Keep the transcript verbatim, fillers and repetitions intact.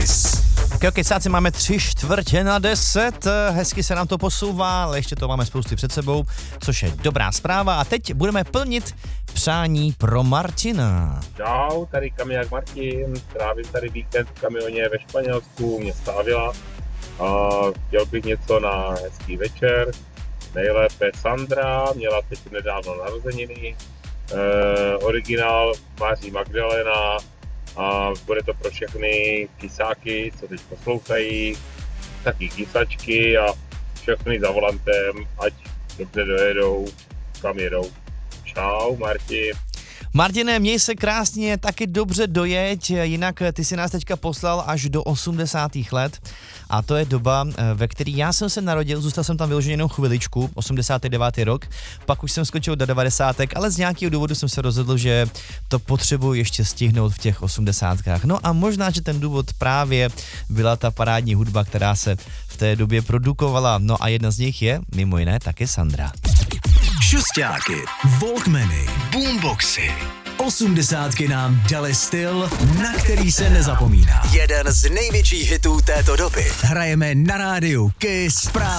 Kiss. Tak kecáci, máme tři čtvrtě na deset, hezky se nám to posouvá, ale ještě to máme spousty před sebou, což je dobrá zpráva a teď budeme plnit přání pro Martina. Čau, tady Kamiák Martin, trávím tady víkend v kamioně ve Španělsku, města Avila a chtěl bych něco na hezký večer, nejlépe Sandra, měla teď nedávno narozeniny, e, originál Maří Magdalena a bude to pro všechny kysáky, co teď poslouchají, taky kysačky a všechny za volantem, ať dobře dojedou, kam jedou. Čau, Martin. Martine, měj se krásně, taky dobře dojeď, jinak ty si nás teďka poslal až do osmdesátých let a to je doba, ve které já jsem se narodil, zůstal jsem tam vyloženě jenom chviličku, osmdesátý devátý rok, pak už jsem skočil do devadesátek, ale z nějakého důvodu jsem se rozhodl, že to potřebuji ještě stihnout v těch osmdesátkách. No a možná, že ten důvod právě byla ta parádní hudba, která se v té době produkovala, no a jedna z nich je mimo jiné taky Sandra. Šustáky, Walkmany, Boomboxy. Osmdesátky nám dali styl, na který se nezapomíná. Jeden z největších hitů této doby. Hrajeme na rádiu Kiss.